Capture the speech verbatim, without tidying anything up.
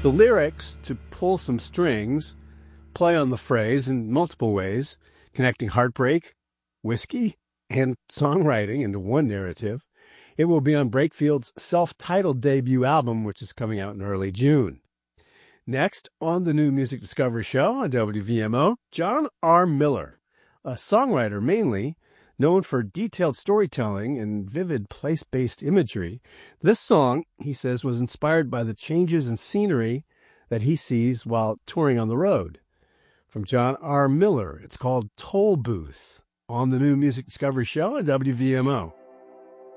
The lyrics, to pull some strings, play on the phrase in multiple ways, connecting heartbreak, whiskey, and songwriting into one narrative. It will be on Breakfield's self-titled debut album, which is coming out in early June. Next, on the New Music Discovery Show on W V M O, John R. Miller, a songwriter mainly, known for detailed storytelling and vivid place-based imagery. This song, he says, was inspired by the changes in scenery that he sees while touring on the road. From John R. Miller, it's called Toll Booth on the New Music Discovery Show on W V M O.